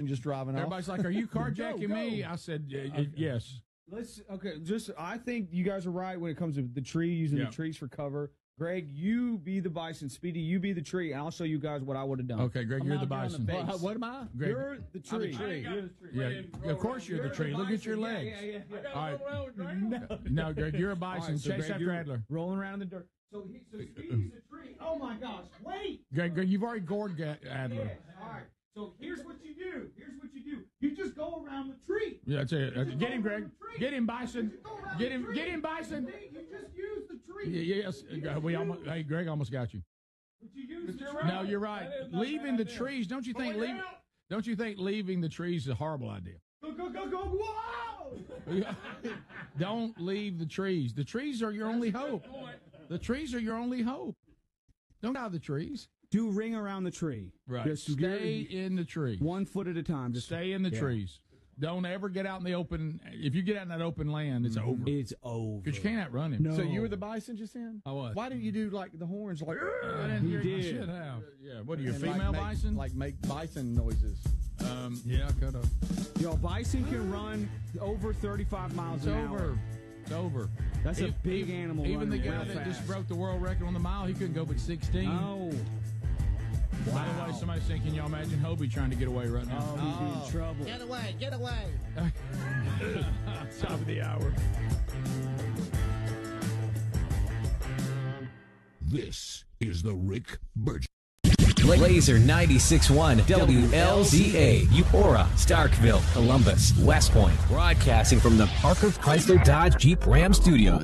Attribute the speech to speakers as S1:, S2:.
S1: just driving off.
S2: Everybody's like, "Are you carjacking me?" I said, "Yes."
S3: I think you guys are right when it comes to the tree, using the trees for cover. Greg, you be the bison. Speedy, you be the tree, and I'll show you guys what I would have done.
S2: Okay, Greg, you're the bison.
S1: What am I?
S2: Greg,
S3: You're the tree.
S2: Yeah, of course you're the tree. Look at your legs. All right. No, Greg, you're a bison.
S3: Right, so
S2: Chase
S3: Greg,
S2: after Adler.
S3: Rolling around in the dirt. So Speedy's the tree. Oh my gosh! Wait.
S2: Greg, you've already gored Adler.
S3: Yeah. All right. So here's what you do. You just go around the tree.
S2: Yeah, that's it. Get him, Greg. Get him, Bison. Get him, Bison.
S3: You just use the tree.
S2: Yes. Hey, Greg almost got you. No, you're right. Leaving the trees. Don't you think leaving the trees is a horrible idea?
S3: Go. Whoa!
S2: Don't leave the trees. The trees are your only hope. The trees are your only hope. Don't get out of the trees.
S3: Do ring around the tree.
S2: Right.
S3: Just
S2: stay in the tree.
S3: 1 foot at a time. Just
S2: stay in the trees. Don't ever get out in the open. If you get out in that open land, it's over.
S3: It's over.
S2: Because you can't outrun him.
S3: No.
S1: So you were the bison just then?
S2: I was.
S1: Why didn't you do like the horns? Like,
S2: I didn't hear you should have. Yeah. What are you, a female bison?
S1: Like make bison noises.
S2: Yeah, I could have.
S3: Yo, bison can run over 35 miles an hour.
S2: It's over.
S3: That's a big animal.
S2: Even the guy
S3: real
S2: that
S3: fast.
S2: just broke the world record on the mile, he couldn't go but 16.
S3: Oh. Wow.
S2: By the way, somebody's saying, can y'all imagine Hobie trying to get away right now?
S3: Oh, he's in trouble.
S4: Get away.
S2: Top of the hour.
S5: This is the Rick Burgess.
S6: Laser 96.1 WLZA, Eupora, Starkville, Columbus, West Point, broadcasting from the Parker Chrysler Dodge Jeep Ram Studios.